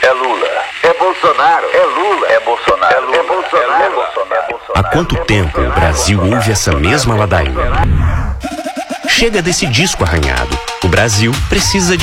É Lula. É Bolsonaro. É Lula. É Bolsonaro. É Lula. É Bolsonaro. É Bolsonaro. Há quanto tempo o Brasil ouve essa mesma ladainha? Chega desse disco arranhado. O Brasil precisa de